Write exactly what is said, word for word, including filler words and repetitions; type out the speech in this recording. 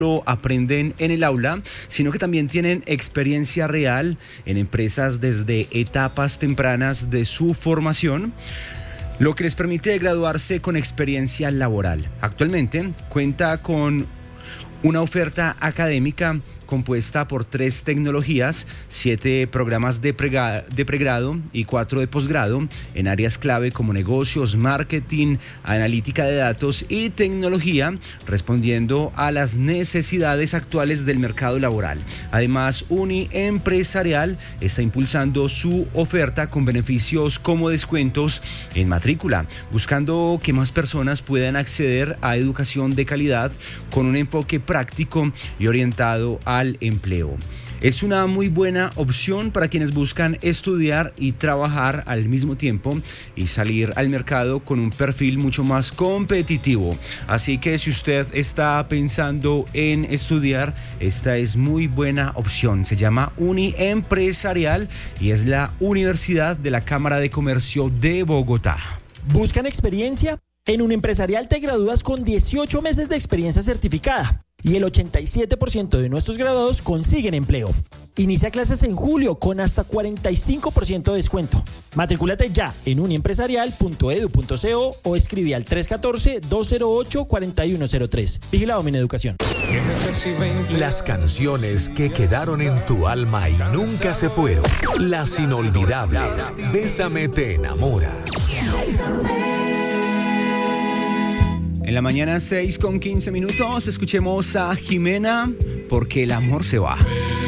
lo aprenden en el aula, sino que también tienen experiencia real en empresas desde etapas tempranas de su formación, lo que les permite graduarse con experiencia laboral. Actualmente cuenta con una oferta académica compuesta por tres tecnologías, siete programas de, prega- de pregrado y cuatro de posgrado en áreas clave como negocios, marketing, analítica de datos y tecnología, respondiendo a las necesidades actuales del mercado laboral. Además, Uni Empresarial está impulsando su oferta con beneficios como descuentos en matrícula, buscando que más personas puedan acceder a educación de calidad con un enfoque práctico y orientado a al empleo. Es una muy buena opción para quienes buscan estudiar y trabajar al mismo tiempo y salir al mercado con un perfil mucho más competitivo. Así que si usted está pensando en estudiar, esta es muy buena opción. Se llama Uni Empresarial y es la Universidad de la Cámara de Comercio de Bogotá. ¿Buscan experiencia? En Uni Empresarial te gradúas con dieciocho meses de experiencia certificada. Y el ochenta y siete por ciento de nuestros graduados consiguen empleo. Inicia clases en julio con hasta cuarenta y cinco por ciento de descuento. Matricúlate ya en uniempresarial punto edu punto co o escribe al tres uno cuatro, dos cero ocho, cuatro uno cero tres. Vigilado Mineducación. Las canciones que quedaron en tu alma y nunca se fueron. Las inolvidables. Bésame te enamora. En la mañana seis con quince minutos, escuchemos a Jimena, Porque el amor se va.